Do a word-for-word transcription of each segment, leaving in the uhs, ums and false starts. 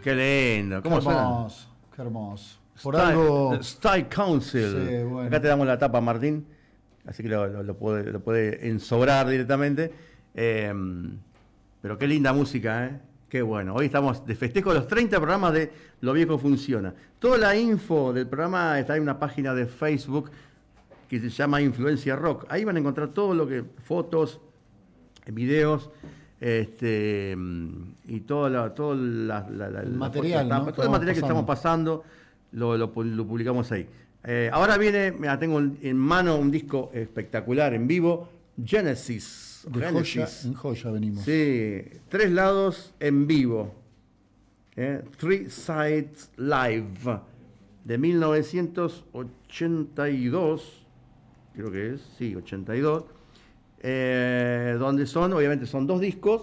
Qué lindo. ¿Cómo qué suena? hermoso, qué hermoso. Por Style, algo... Style Council. Sí, bueno. Acá te damos la tapa, Martín. Así que lo, lo, lo puede, lo puede ensobrar directamente. Eh, pero qué linda música, ¿eh? Qué bueno. Hoy estamos de festejo los treinta programas de Lo Viejo Funciona. Toda la info del programa está en una página de Facebook que se llama Influencia Rock. Ahí van a encontrar todo lo que... fotos, videos... Este, y todo, la, todo la, la, la, el material, la, ¿no? todo el material que estamos pasando lo, lo, lo publicamos ahí. Eh, ahora viene, mira, tengo en mano un disco espectacular en vivo, Genesis. De Genesis. joya en joya venimos. Sí, tres lados en vivo. Eh, Three Sides Live de mil novecientos ochenta y dos, creo que es, sí, ochenta y dos. Eh, donde son, obviamente son dos discos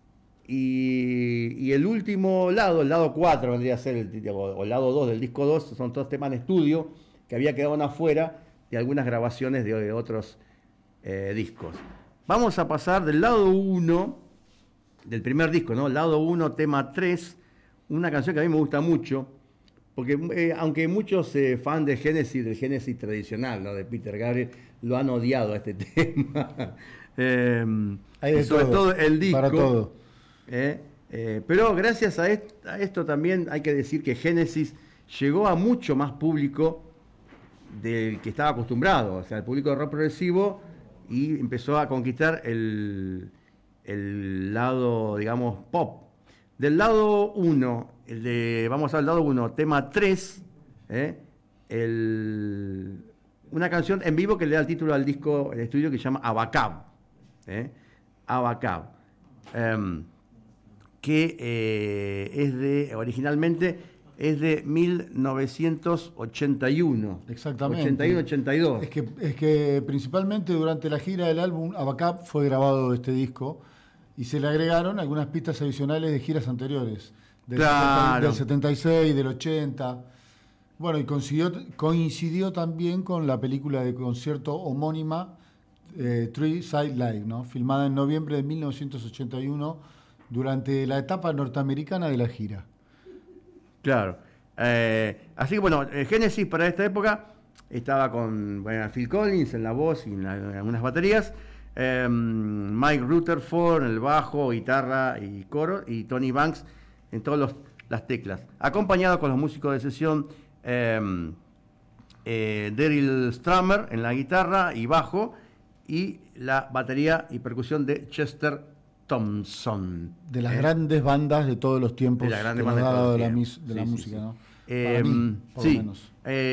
y, y el último lado, el lado cuatro vendría a ser el, o el lado dos del disco dos, son todos temas en estudio que había quedado afuera de algunas grabaciones de, de otros eh, discos. Vamos a pasar del lado uno del primer disco, ¿no? Lado uno, tema tres, una canción que a mí me gusta mucho porque eh, aunque muchos eh, fans de Genesis, del Genesis tradicional, ¿no? De Peter Gabriel, lo han odiado a este tema. eh, Hay de sobre todo, todo el disco. para todo. Eh, eh, pero gracias a, est a esto también hay que decir que Genesis llegó a mucho más público del que estaba acostumbrado, o sea, el público de rock progresivo, y empezó a conquistar el, el lado, digamos, pop. Del lado uno, el de, vamos al lado uno, tema tres, ¿eh? el, una canción en vivo que le da el título al disco de estudio que se llama Abacab. ¿eh? Abacab. Um, que eh, es de, originalmente es de mil novecientos ochenta y uno. Exactamente. ochenta y uno ochenta y dos. Es que, es que principalmente durante la gira del álbum Abacab fue grabado este disco y se le agregaron algunas pistas adicionales de giras anteriores. Del, claro. setenta, del setenta y seis, del ochenta. Bueno, y coincidió, coincidió también con la película de concierto homónima eh, Three Side Live, ¿no? Filmada en noviembre de mil novecientos ochenta y uno durante la etapa norteamericana de la gira. Claro. Eh, así que bueno, Genesis para esta época estaba con bueno, Phil Collins en la voz y en, la, en algunas baterías, eh, Mike Rutherford en el bajo, guitarra y coro, y Tony Banks en todas las teclas, acompañado con los músicos de sesión, eh, eh, Daryl Stramer en la guitarra y bajo, y la batería y percusión de Chester Thompson. De las eh, grandes bandas de todos los tiempos, de la, grande que nos ha dado de la, mis, de sí, la sí, música, sí. ¿no? Eh, Para mí, por sí. lo menos.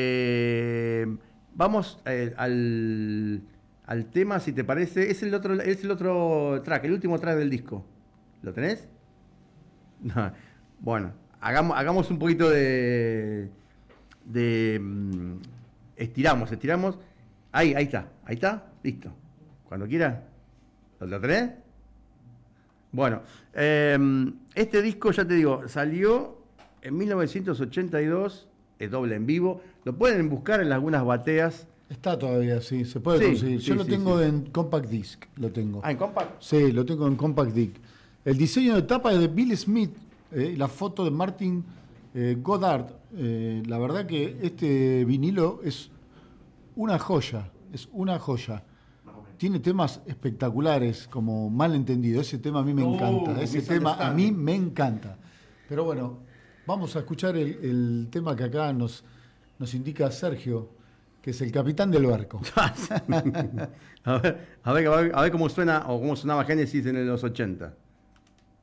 Eh, vamos eh, al, al tema, si te parece. Es el otro, es el otro track, el último track del disco. ¿Lo tenés? No. Bueno, hagamos, hagamos un poquito de, de um, estiramos, estiramos. Ahí, ahí está, ahí está, listo. Cuando quieras. ¿Lo tenés? Bueno, eh, este disco, ya te digo, salió en mil novecientos ochenta y dos, es doble en vivo. Lo pueden buscar en algunas bateas. Está todavía, sí, se puede Sí, conseguir. sí, Yo lo sí, tengo sí. en Compact Disc, lo tengo. Ah, en compact. Sí, lo tengo en Compact Disc. El diseño de tapa es de Bill Smith, eh, la foto de Martin eh, Goddard. Eh, la verdad que este vinilo es una joya, es una joya. Tiene temas espectaculares, como Malentendido. Ese tema a mí me Oh, encanta. Ese tema a Misunderstanding. mí me encanta. Pero bueno, vamos a escuchar el, el tema que acá nos, nos indica Sergio, que es el capitán del barco. a, ver, a, ver, a ver cómo suena o cómo sonaba Genesis en los ochenta.